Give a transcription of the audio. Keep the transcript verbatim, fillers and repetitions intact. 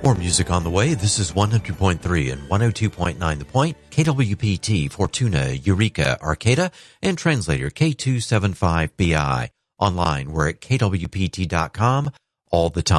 More music on the way. This is one hundred point three and one oh two point nine The Point, K W P T, Fortuna, Eureka, Arcata, and translator K two seventy-five B I. Online, we're at K W P T dot com all the time.